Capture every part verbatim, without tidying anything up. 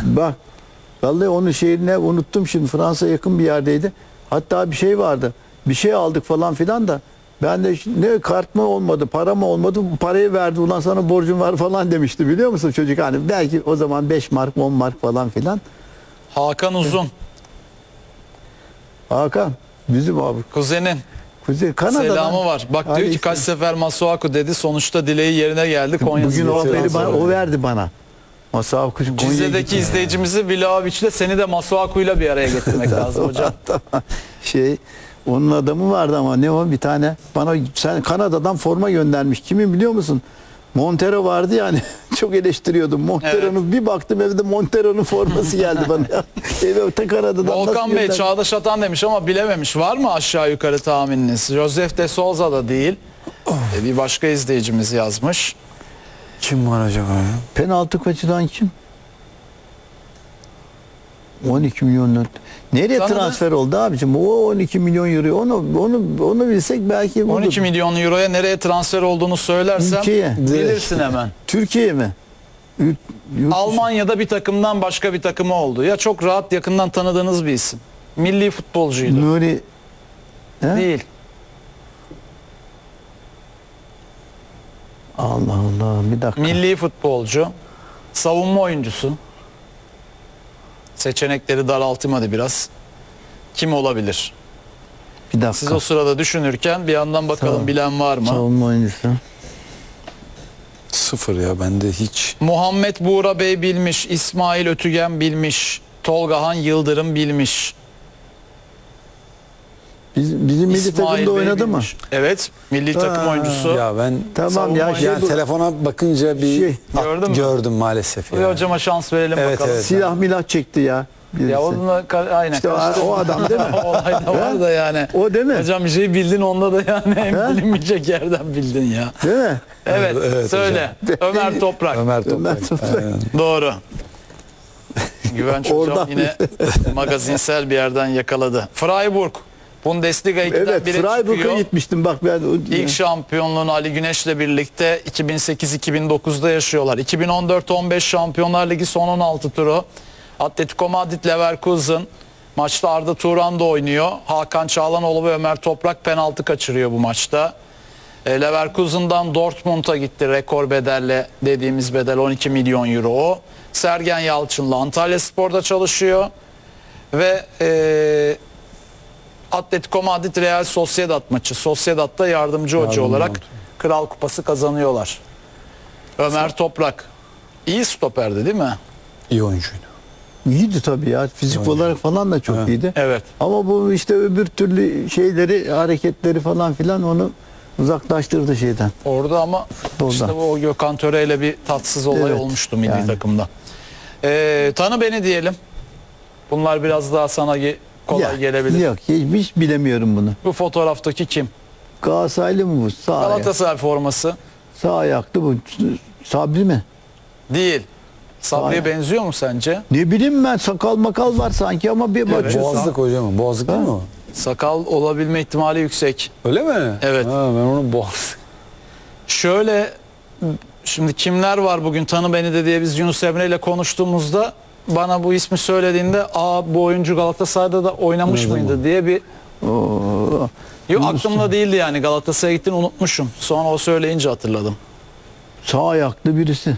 Bak. Vallahi onun şehrine unuttum şimdi. Fransa yakın bir yerdeydi. Hatta bir şey vardı. Bir şey aldık falan filan da. Ben de ne kart mı olmadı, para mı olmadı, bu parayı verdi. Ulan sana borcum var falan demişti, biliyor musun çocuk? Hani belki o zaman beş mark, on mark falan filan. Hakan Uzun. Hakan bizim abi. Kuzenin. Kuzey Kanada'dan. Selamı var. Bak diyor ki kaç sefer Masuaku dedi. Sonuçta dileği yerine geldi. Konya Bugün o, Spor'dan haberi bana, sonra. o verdi bana. Masuaku Konya'ya Cize'deki gitti. izleyicimizi Vlahovic'le seni de Masuaku'yla bir araya getirmek lazım hocam. Şey, onun adamı vardı ama ne o bir tane bana sen Kanada'dan forma göndermiş. Kimi biliyor musun? Montero vardı yani. Çok eleştiriyordum. Montero'nun Evet. bir baktım evde Montero'nun forması geldi bana. Eve ta Kanada'dan Volkan nasıl Bey gönder- Çağdaş Atan demiş ama bilememiş. Var mı aşağı yukarı tahmininiz? Joseph de Souza da değil. E, bir başka izleyicimiz yazmış. Kim var acaba ya? Penaltı kaçıran kim? on iki milyon lira. Nereye Sana transfer oldu abicim? O on iki milyon euro. Onu onu onu bilsek belki on iki milyon euroya nereye transfer olduğunu söylersem Ülkeye. bilirsin hemen. Türkiye'ye mi? Yurt- yurt dışı- Almanya'da bir takımdan başka bir takıma oldu. Ya çok rahat yakından tanıdığınız bir isim. Milli futbolcuydu. Nuri He? Değil. Allah Allah, bir dakika. Milli futbolcu. Savunma oyuncusu. Seçenekleri daraltayım hadi biraz. Kim olabilir? Bir dakika. Siz o sırada düşünürken bir yandan bakalım Tamam. bilen var mı? Savunma oyuncusu. Sıfır ya, bende hiç. Muhammed Buğra Bey bilmiş, İsmail Ötügen bilmiş, Tolgahan Yıldırım bilmiş. Biz, bizim milli İsmail takımda Bey oynadı mı? bilmiş. Evet, milli takım Ha. oyuncusu. Ya ben Tamam Savunma ya, şey yani bu, telefona bakınca bir Şey, at- gördün mü? gördüm maalesef Bir ya. hocama şans verelim Evet, bakalım. evet. silah milah çekti ya. Birisi. Ya onunla ka- aynen. İşte o- karıştırma. o adam değil mi? O olay da var da yani. O değil mi? Hocam bir şey bildin onda da yani He? en bilinmeyecek yerden bildin ya. Değil mi? Evet, Evet söyle. Ömer Toprak. Ömer Toprak. Ömer Toprak. Aynen. Doğru. Güvenç hocam Oradan yine magazinsel bir yerden yakaladı. Freiburg. Bundesliga ikiden Evet, bire Freiburg'a çıkıyor. gitmiştim bak ben. o- İlk şampiyonluğunu Ali Güneş'le birlikte iki bin sekiz iki bin dokuzda yaşıyorlar. iki bin on dört on beş Şampiyonlar Ligi son on altı turu. Atletico Madrid Leverkusen. Maçta Arda Turan da oynuyor. Hakan Çağlanoğlu ve Ömer Toprak penaltı kaçırıyor bu maçta. E, Leverkusen'dan Dortmund'a gitti rekor bedelle, dediğimiz bedel on iki milyon euro o. Sergen Yalçın'la Antalyaspor'da çalışıyor. Ve e, Atletico Madrid Real Sociedad maçı. Sociedad'da yardımcı hoca Yardımcı olarak oldu. Kral Kupası kazanıyorlar. Ömer Toprak. İyi stoperdi değil mi? İyi oyuncuydu. İyiydi tabii ya. Fizik olarak falan da çok Evet. iyiydi. Evet. Ama bu işte öbür türlü şeyleri, hareketleri falan filan onu uzaklaştırdı şeyden. Orada ama Futboldan. işte o Gökhan Töre ile bir tatsız olay Evet, olmuştu milli yani. takımda. Ee, tanı beni diyelim. Bunlar biraz daha sana ge- kolay Ya, gelebilir. Yok, hiç, hiç bilemiyorum bunu. Bu fotoğraftaki kim? Galatasaraylı mı bu? Sağ, ayak, Galatasaray forması. sağ ayaklı bu. Sabri mi? Değil. Sabri'ye Sağ- benziyor mu sence? Ne bileyim ben, sakal makal var sanki ama bir Evet. bakıyorsun. Boğazlık hocam. Boğazlık değil mi o? Sakal olabilme ihtimali yüksek. Öyle mi? Evet. Ha, ben onu boğazlık. Şöyle, şimdi kimler var bugün tanı beni de diye biz Yunus Emre ile konuştuğumuzda bana bu ismi söylediğinde aa bu oyuncu Galatasaray'da da oynamış Oynadı mıydı mı? diye bir Oo. Yok aklımda değildi yani, Galatasaray'a gittiğini unutmuşum. Sonra o söyleyince hatırladım. Sağ ayaklı birisi.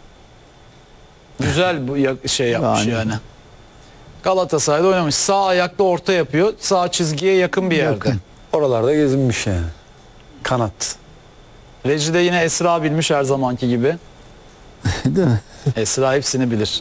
Güzel bu ya- şey yapmış yani. Yani. Galatasaray'da oynamış. Sağ ayaklı orta yapıyor. Sağ çizgiye yakın bir yerde. Yakın. Oralarda gezinmiş yani. Kanat. Reji'de yine Esra bilmiş her zamanki gibi. Değil mi? Esra hepsini bilir.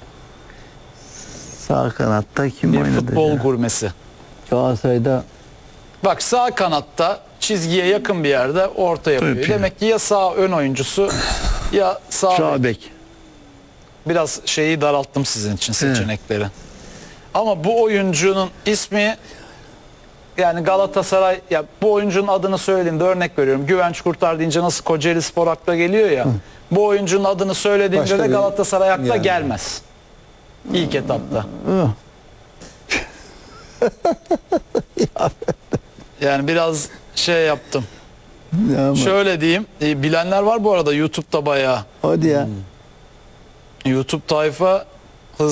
Sağ kanatta kim Bir oynadı? futbol ya? gurmesi. Galatasaray'da Bak sağ kanatta çizgiye yakın bir yerde orta yapıyor. Yapıyor. Demek ki ya sağ ön oyuncusu ya sağ, sağ bek. bek. Biraz şeyi daralttım sizin için seçenekleri. Ama bu oyuncunun ismi, yani Galatasaray, ya bu oyuncunun adını söylediğinde örnek veriyorum. Güvenç Kurtar deyince nasıl Kocaeli Spor akla geliyor ya. Bu oyuncunun adını söylediğinde Başka de bir- Galatasaray akla yani. gelmez. İlk etapta. Yani biraz şey yaptım. Ya ama- Şöyle diyeyim. e, bilenler var bu arada YouTube'da bayağı. Hadi ya. YouTube tayfa